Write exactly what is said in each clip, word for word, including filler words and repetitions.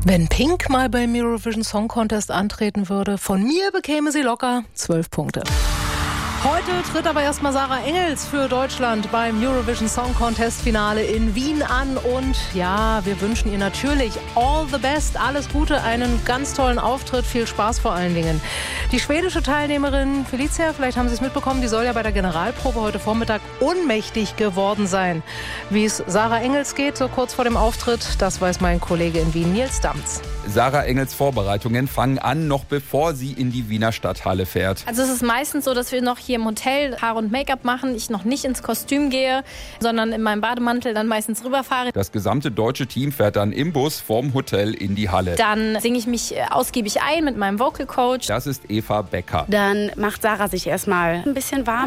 Wenn Pink mal beim Eurovision Song Contest antreten würde, von mir bekäme sie locker zwölf Punkte. Heute tritt aber erstmal Sarah Engels für Deutschland beim Eurovision Song Contest Finale in Wien an. Und ja, wir wünschen ihr natürlich all the best, alles Gute, einen ganz tollen Auftritt, viel Spaß vor allen Dingen. Die schwedische Teilnehmerin Felicia, vielleicht haben Sie es mitbekommen, die soll ja bei der Generalprobe heute Vormittag ohnmächtig geworden sein. Wie es Sarah Engels geht, so kurz vor dem Auftritt, das weiß mein Kollege in Wien, Nils Damz. Sarah Engels Vorbereitungen fangen an, noch bevor sie in die Wiener Stadthalle fährt. Also es ist meistens so, dass wir noch hier im Hotel Haar und Make-up machen, ich noch nicht ins Kostüm gehe, sondern in meinem Bademantel dann meistens rüberfahre. Das gesamte deutsche Team fährt dann im Bus vom Hotel in die Halle. Dann singe ich mich ausgiebig ein mit meinem Vocal Coach. Das ist Eva Becker. Dann macht Sarah sich erstmal ein bisschen warm.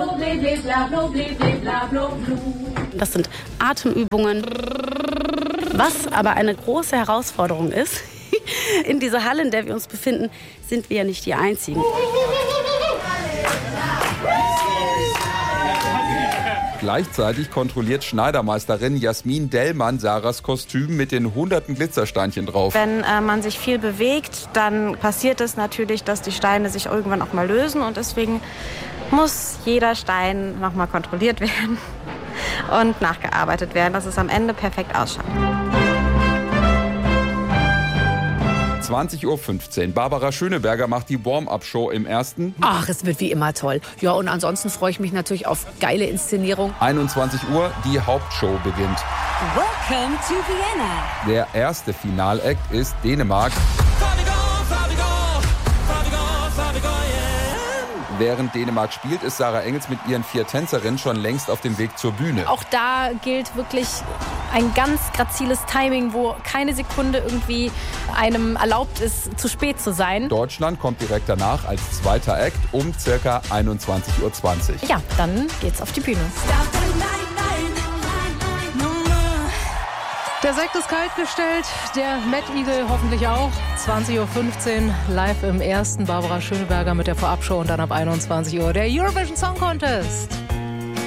Das sind Atemübungen. Was aber eine große Herausforderung ist, in dieser Halle, in der wir uns befinden, sind wir ja nicht die Einzigen. Gleichzeitig kontrolliert Schneidermeisterin Jasmin Dellmann Sarahs Kostüm mit den hunderten Glitzersteinchen drauf. Wenn äh, man sich viel bewegt, dann passiert es natürlich, dass die Steine sich irgendwann auch mal lösen. Und deswegen muss jeder Stein nochmal kontrolliert werden und nachgearbeitet werden, dass es am Ende perfekt ausschaut. zwanzig Uhr fünfzehn. Barbara Schöneberger macht die Warm-Up-Show im ersten. Ach, es wird wie immer toll. Ja, und ansonsten freue ich mich natürlich auf geile Inszenierung. einundzwanzig Uhr, die Hauptshow beginnt. Welcome to Vienna. Der erste Finalakt ist Dänemark. Während Dänemark spielt, ist Sarah Engels mit ihren vier Tänzerinnen schon längst auf dem Weg zur Bühne. Auch da gilt wirklich ein ganz graziles Timing, wo keine Sekunde irgendwie einem erlaubt ist, zu spät zu sein. Deutschland kommt direkt danach als zweiter Act um circa einundzwanzig Uhr zwanzig. Ja, dann geht's auf die Bühne. Der Sekt ist kalt gestellt, der Mad Eagle hoffentlich auch. zwanzig Uhr fünfzehn, live im ersten. Barbara Schöneberger mit der Vorabshow und dann ab einundzwanzig Uhr der Eurovision Song Contest.